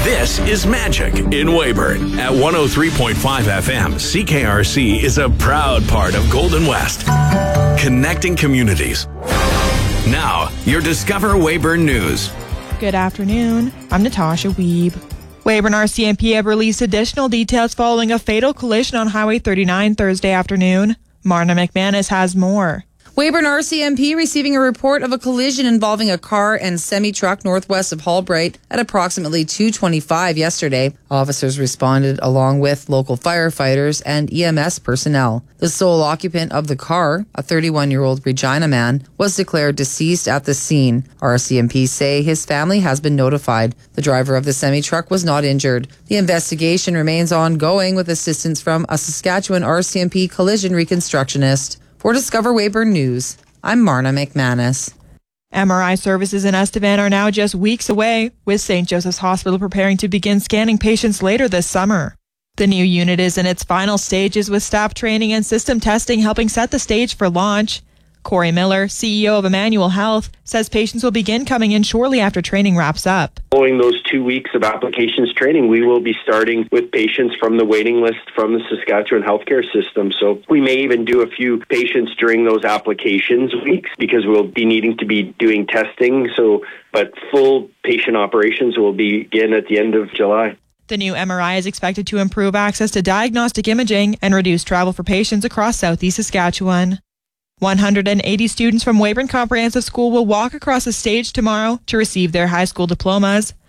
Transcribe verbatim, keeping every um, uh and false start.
This is Magic in Weyburn. At one oh three point five F M, C K R C is a proud part of Golden West, connecting communities. Now, your Discover Weyburn News. Good afternoon. I'm Natasha Weeb. Weyburn R C M P have released additional details following a fatal collision on Highway thirty-nine Thursday afternoon. Marna McManus has more. Weyburn R C M P receiving a report of a collision involving a car and semi-truck northwest of Hallbright at approximately two twenty-five yesterday. Officers responded along with local firefighters and E M S personnel. The sole occupant of the car, a thirty-one-year-old Regina man, was declared deceased at the scene. R C M P say his family has been notified. The driver of the semi-truck was not injured. The investigation remains ongoing with assistance from a Saskatchewan R C M P collision reconstructionist. For Discover Weyburn News, I'm Marna McManus. M R I services in Estevan are now just weeks away, with Saint Joseph's Hospital preparing to begin scanning patients later this summer. The new unit is in its final stages, with staff training and system testing helping set the stage for launch. Corey Miller, C E O of Emmanuel Health, says patients will begin coming in shortly after training wraps up. Following those two weeks of applications training, we will be starting with patients from the waiting list from the Saskatchewan healthcare system. So we may even do a few patients during those applications weeks because we'll be needing to be doing testing. So, but full patient operations will begin at the end of July. The new M R I is expected to improve access to diagnostic imaging and reduce travel for patients across southeast Saskatchewan. one hundred eighty students from Weyburn Comprehensive School will walk across the stage tomorrow to receive their high school diplomas.